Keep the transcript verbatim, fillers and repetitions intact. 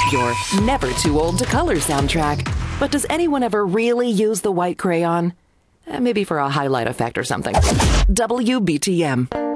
your never too old to color soundtrack. But does anyone ever really use the white crayon? Eh, Maybe for a highlight effect or something. W B T M.